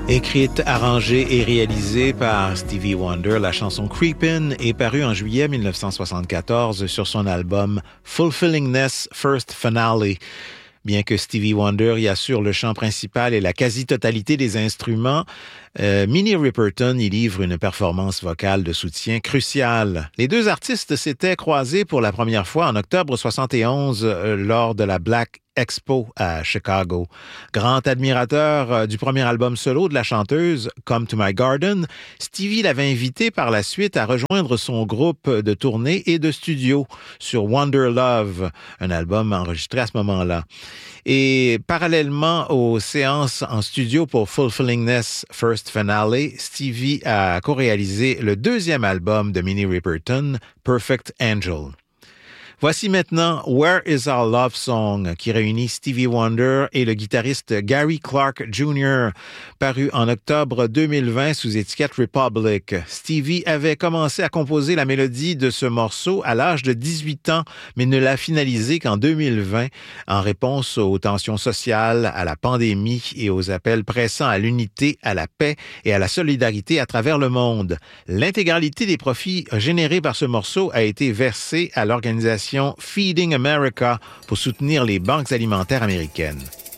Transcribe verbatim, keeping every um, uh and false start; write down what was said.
Écrite, arrangée et réalisée par Stevie Wonder, la chanson Creepin' est parue en juillet dix-neuf cent soixante-quatorze sur son album Fulfillingness First Finale. Bien que Stevie Wonder y assure le chant principal et la quasi-totalité des instruments, euh, Minnie Riperton y livre une performance vocale de soutien cruciale. Les deux artistes s'étaient croisés pour la première fois en octobre soixante et onze euh, lors de la Black Expo à Chicago. Grand admirateur euh, du premier album solo de la chanteuse, Come to My Garden, Stevie l'avait invité par la suite à rejoindre son groupe de tournée et de studio sur Wonder Love, un album enregistré à ce moment-là. Et parallèlement aux séances en studio pour Fulfillingness First Finale, Stevie a co-réalisé le deuxième album de Minnie Riperton, Perfect Angel. Voici maintenant Where is Our Love Song, qui réunit Stevie Wonder et le guitariste Gary Clark junior, paru en octobre deux mille vingt sous étiquette Republic. Stevie avait commencé à composer la mélodie de ce morceau à l'âge de dix-huit ans, mais ne l'a finalisé qu'en deux mille vingt, en réponse aux tensions sociales, à la pandémie et aux appels pressants à l'unité, à la paix et à la solidarité à travers le monde. L'intégralité des profits générés par ce morceau a été versée à l'organisation Feeding America pour soutenir les banques alimentaires américaines.